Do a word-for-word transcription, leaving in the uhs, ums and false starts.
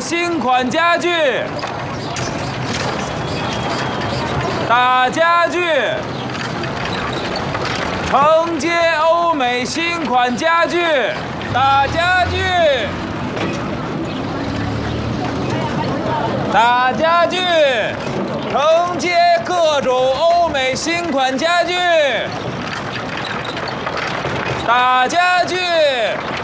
新款家具，大家具，承接欧美新款家具，大家具，大家具，承接各种欧美新款家具，大家具。